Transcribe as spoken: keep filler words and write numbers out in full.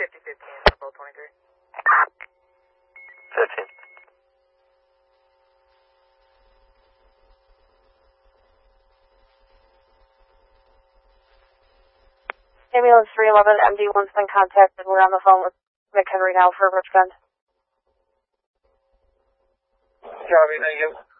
fifty fifteen, level twenty-three. fifteen. Ambulance three eleven, M D one's been contacted. We're on the phone with McHenry now for Richmond. Copy, thank you.